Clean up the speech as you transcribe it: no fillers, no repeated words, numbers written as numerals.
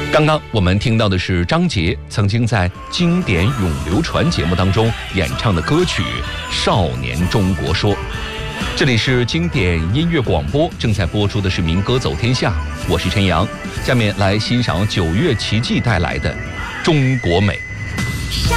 刚刚我们听到的是张杰曾经在《经典永流传》节目当中演唱的歌曲《少年中国说》。这里是经典音乐广播，正在播出的是民歌走天下，我是陈阳。下面来欣赏九月奇迹带来的《中国美》。 少